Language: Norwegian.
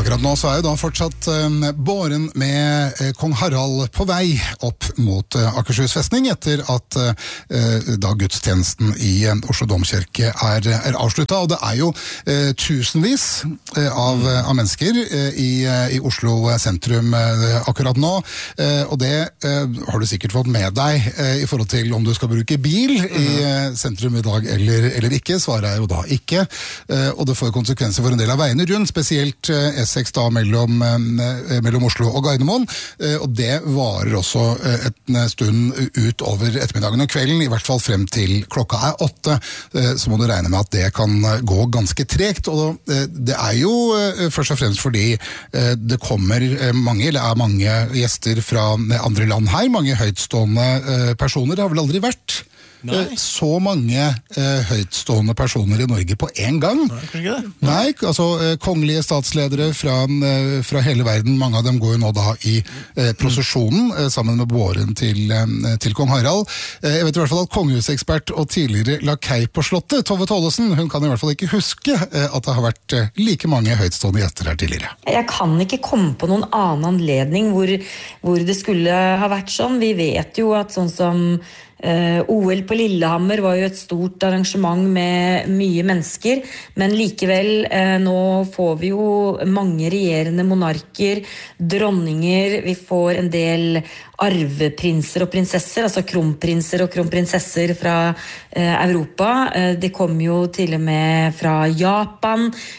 Akkurat nå så jo da fortsatt båren med kong Harald på vei opp mot Akershus festning etter at da gudstjenesten i Oslo Domkirke er avsluttet, og det jo tusenvis av mennesker i Oslo sentrum akkurat nå, og det har du sikkert fått med deg i forhold til om du skal bruke bil i sentrum i dag eller ikke. Svaret jo da ikke, og det får konsekvenser for en del av veiene rundt, spesielt E6 da mellom Oslo og Gardermoen, og det varer også en stund ut over ettermiddagen og kvelden, i hvert fall frem til klokka 8, så må du regne med at det kan gå ganske tregt, og det jo først og fremst fordi det kommer mange gjester fra andre land her, mange høytstående personer, det har vel aldri vært så mange høytstående personer i Norge på en gang. Nei, altså kongelige statsledere fra hele verden, mange av dem går jo nå da i prosesjonen sammen med båren til kong Harald. Jeg vet i hvert fall at kongehusekspert og tidligere lakei på slottet, Tove Tollesen, hun kan i hvert fall ikke huske at det har vært like mange høytstående gjester her tidligere. Jeg kan ikke komme på noen annen anledning hvor det skulle ha vært sånn. Vi vet jo at sånn som OL på Lillehammer var jo et stort arrangement med mye mennesker, men likevel nå får vi jo mange regjerende monarker, dronninger, vi får en del arveprinser og prinsesser, altså kronprinser og kronprinsesser fra Europa. Det kommer jo til og med fra Japan,